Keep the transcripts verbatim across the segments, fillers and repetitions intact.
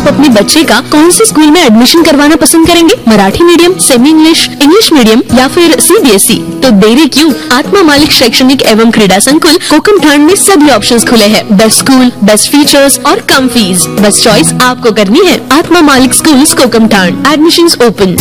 आप अपने बच्चे का कौन से स्कूल में एडमिशन करवाना पसंद करेंगे? Marathi medium, semi English, English medium या फिर सीबीएसई? तो देरी क्यों? आत्मा मालिक शैक्षणिक एवं क्रीड़ा संकुल कोकमठाण में सभी ऑप्शंस खुले हैं। बेस्ट स्कूल, बेस्ट फीचर्स और कम फीस। बस चॉइस आपको करनी है। आत्मा मालिक स्कूल्स कोकमठाण। Admissions open.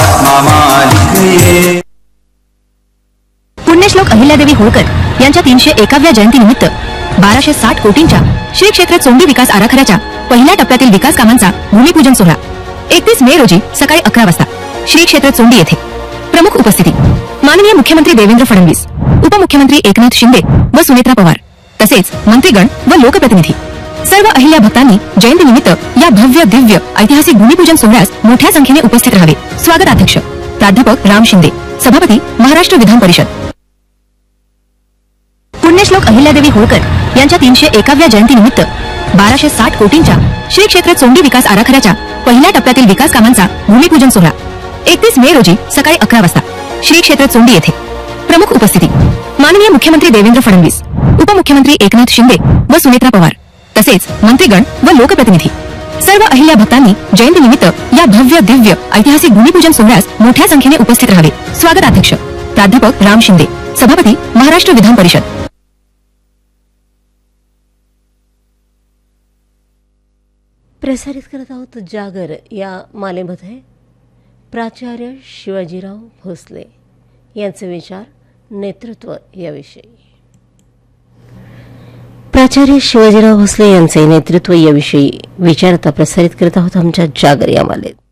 पुण्यश्लोक अहिल्यादेवी होळकर यांच्या तीनशे एकाव्या जयंतीनिमित्त बाराशे साठ कोटींच्या श्री क्षेत्र चोंडी विकास आराखड्याच्या पहिल्या टप्प्यातील विकास कामांचा भूमिपूजन सोहळा एकतीस मे रोजी सकाळी अकरा वाजता श्री क्षेत्र चोंडी येथे। प्रमुख उपस्थिती माननीय मुख्यमंत्री देवेंद्र फडणवीस, उपमुख्यमंत्री एकनाथ शिंदे व सुनेत्रा पवार तसेच मंत्रीगण व लोकप्रतिनिधी। सर्व अहिल्या भक्तांनी जयंतीनिमित्त या भव्य दिव्य ऐतिहासिक भूमिपूजन सोहळ्यास मोठ्या संख्येने उपस्थित राहावे। स्वागताध्यक्ष प्राध्यापक राम शिंदे, सभापती महाराष्ट्र विधान परिषद। पुण्यश्लोक अहिल्यादेवी होळकर यांच्या तीनशे एकाव्या जयंतीनिमित्त बाराशे साठ कोटींच्या श्री क्षेत्र चोंडी विकास आराखड्याच्या पहिल्या टप्प्यातील विकास कामांचा भूमिपूजन सोहळा एकतीस मे रोजी सकाळी अकरा वाजता श्री क्षेत्र चोंडी येथे। प्रमुख उपस्थिती माननीय मुख्यमंत्री देवेंद्र फडणवीस, उपमुख्यमंत्री एकनाथ शिंदे व सुनेत्रा पवार तसेच मंत्रीगण व लोकप्रतिनिधी। सर्व अहिल्या भक्तांनी जयंतीनिमित्त या भव्य दिव्य ऐतिहासिक भूमिपूजन सोहळ्यास मोठ्या संख्येने उपस्थित राहावे। स्वागताध्यक्ष प्राध्यापक राम शिंदे, सभापती महाराष्ट्र विधान परिषद। प्रसारित करत आहोत जागर या मालेमध्ये प्राचार्य शिवाजीराव भोसले यांचे विचार नेतृत्व याविषयी। प्राचार्य शिवाजीराव भोसले यांचे नेतृत्व याविषयी विचार आता प्रसारित करत आहोत आमच्या जागर या मालेत।